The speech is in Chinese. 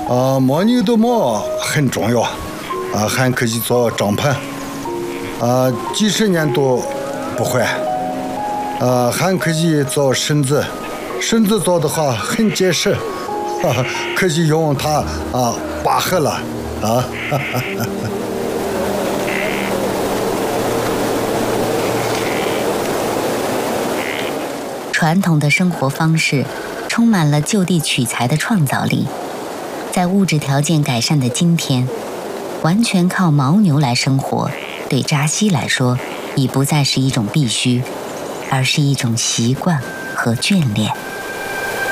牦牛的毛很重要，还可以做帐篷，几十年都不坏，还可以做绳子，绳子做的话很结实，可以用它拔河了啊。 传统的生活方式充满了就地取材的创造力，在物质条件改善的今天，完全靠牦牛来生活，对扎西来说已不再是一种必须，而是一种习惯和眷恋。